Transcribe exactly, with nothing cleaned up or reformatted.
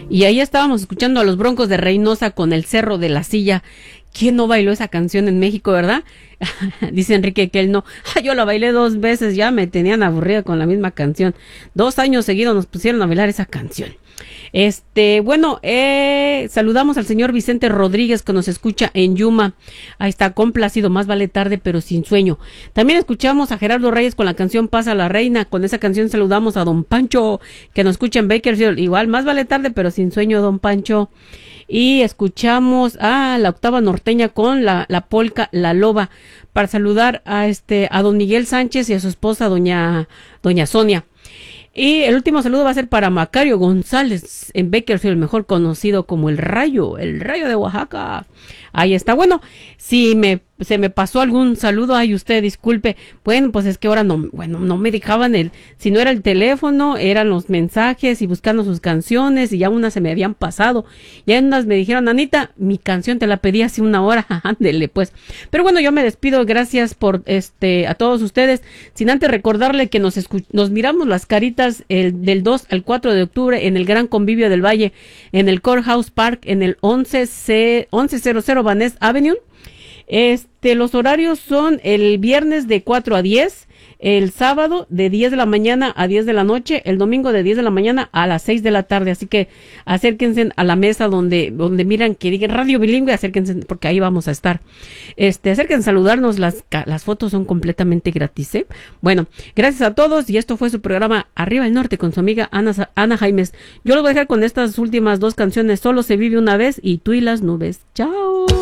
Y ahí estábamos escuchando a los Broncos de Reynosa con El Cerro de la Silla. ¿Quién no bailó esa canción en México, verdad? Dice Enrique que él no. Yo la bailé dos veces, ya me tenían aburrida con la misma canción. Dos años seguidos nos pusieron a bailar esa canción. Este, bueno, eh, saludamos al señor Vicente Rodríguez que nos escucha en Yuma. Ahí está, complacido, más vale tarde pero sin sueño. También escuchamos a Gerardo Reyes con la canción Pasa la Reina. Con esa canción saludamos a don Pancho que nos escucha en Bakersfield. Igual, más vale tarde pero sin sueño, don Pancho. Y escuchamos a la Octava Norteña con la, la polca La Loba para saludar a este a don Miguel Sánchez y a su esposa doña doña Sonia. Y el último saludo va a ser para Macario González en Bakersfield, mejor conocido como el Rayo, el Rayo de Oaxaca. Ahí está. Bueno, si me se me pasó algún saludo, ay, usted disculpe. Bueno, pues es que ahora no, bueno, no me dejaban el, si no era el teléfono, eran los mensajes y buscando sus canciones y ya unas se me habían pasado. Ya unas me dijeron, Anita, mi canción te la pedí hace una hora, ándele pues. Pero bueno, yo me despido, gracias por este, a todos ustedes, sin antes recordarle que nos escu- nos miramos las caritas el, del dos al cuatro de octubre en el Gran Convivio del Valle, en el Courthouse Park, en el once C, once cero cero Van Ness Avenue. Este, los horarios son el viernes de cuatro a diez, el sábado de diez de la mañana a diez de la noche, el domingo de diez de la mañana a las seis de la tarde, así que acérquense a la mesa donde donde miran que digan Radio Bilingüe, acérquense porque ahí vamos a estar. Este, acérquense a saludarnos, las las fotos son completamente gratis, ¿eh? Bueno, gracias a todos y esto fue su programa Arriba el Norte con su amiga Ana Ana Jaimes. Yo lo voy a dejar con estas últimas dos canciones, Solo se vive una vez y Tú y las nubes. Chao.